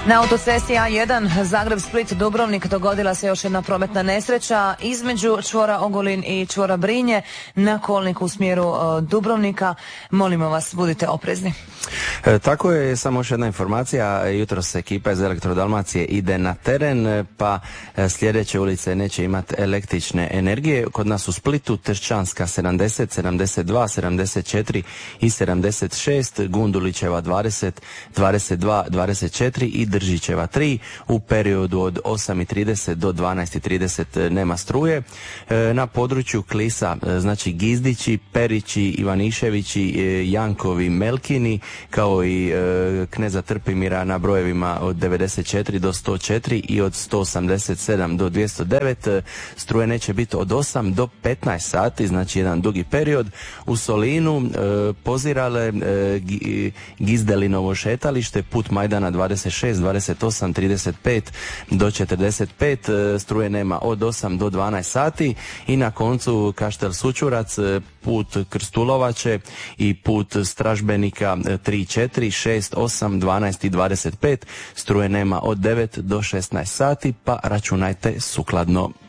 Na autocesti A1 Zagreb-Split-Dubrovnik dogodila se još jedna prometna nesreća između čvora Ogulin i čvora Brinje na kolniku u smjeru Dubrovnika. Molimo vas, budite oprezni. Tako je, samo još jedna informacija. Jutros ekipa iz Elektrodalmacije ide na teren, pa sljedeće ulice neće imati električne energije. Kod nas u Splitu Tršćanska 70, 72, 74 i 76, Gundulićeva 20, 22, 24 i Držićeva 3. U periodu od 8:30 do 12:30 nema struje. Na području Klisa, znači Gizdići, Perići, Ivaniševići, Jankovi, Melkini, kao i Kneza Trpimira na brojevima od 94 do 104 i od 187 do 209. Struje neće biti od 8 do 15 sati, znači jedan dugi period. U Solinu, Pozirale, Gizdelinovo šetalište, put Majdana 26, 28, 35 do 45, struje nema od 8 do 12 sati. I na koncu Kaštel Sučurac, put Krstulovače i put Stražbenika 3, 4, 6, 8, 12 i 25, struje nema od 9 do 16 sati, pa računajte sukladno.